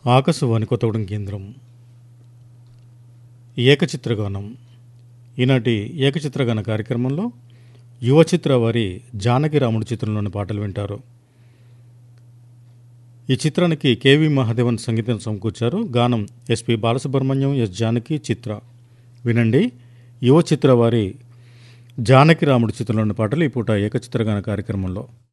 ఆకాశవాణి కొత్తగూడెం కేంద్రం ఏకచిత్రగానం. ఈనాటి ఏకచిత్రగాన కార్యక్రమంలో యువ చిత్ర వారి జానకి రాముడు చిత్రంలోని పాటలు వింటారు. ఈ చిత్రానికి కెవి మహాదేవన్ సంగీతం సమకూర్చారు. గానం ఎస్పి బాలసుబ్రహ్మణ్యం, ఎస్ జానకి, చిత్ర. వినండి యువ చిత్ర వారి జానకి రాముడు చిత్రంలోని పాటలు ఈ పూట ఏకచిత్రగాన కార్యక్రమంలో.